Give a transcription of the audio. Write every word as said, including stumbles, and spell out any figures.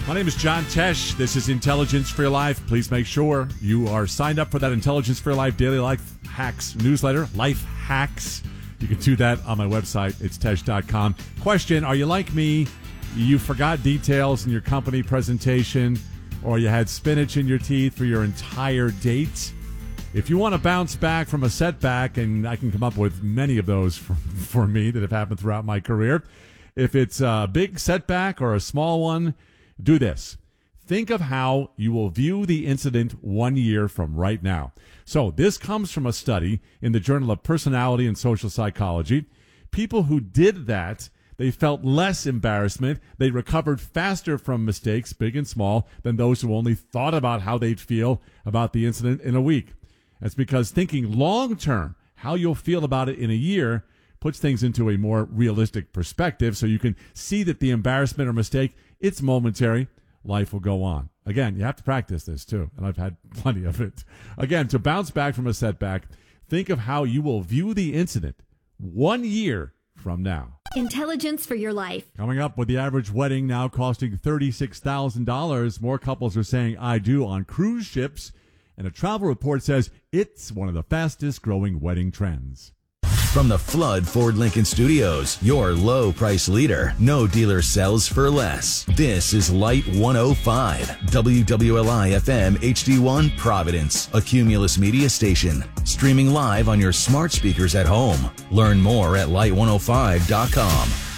My name is John Tesh. This is Intelligence for Your Life. Please make sure you are signed up for that Intelligence for Your Life Daily Life Hacks newsletter, Life Hacks. You can do that on my website. It's tesh dot com. Question, are you like me? You forgot details in your company presentation, or you had spinach in your teeth for your entire date? If you want to bounce back from a setback, and I can come up with many of those for, for me that have happened throughout my career, if it's a big setback or a small one, do this. Think of how you will view the incident one year from right now. So this comes from a study in the Journal of Personality and Social Psychology. People who did that, they felt less embarrassment. They recovered faster from mistakes, big and small, than those who only thought about how they'd feel about the incident in a week. That's because thinking long-term, how you'll feel about it in a year, puts things into a more realistic perspective, so you can see that the embarrassment or mistake, it's momentary. Life will go on. Again, you have to practice this too, and I've had plenty of it. Again, to bounce back from a setback, think of how you will view the incident one year from now. Intelligence for Your Life. Coming up, with the average wedding now costing thirty-six thousand dollars, more couples are saying I do on cruise ships, and a travel report says it's one of the fastest growing wedding trends. From the Flood Ford Lincoln Studios, your low price leader. No dealer sells for less. This is Light one oh five, W W L I F M H D one Providence, a Cumulus media station. Streaming live on your smart speakers at home. Learn more at light one oh five dot com.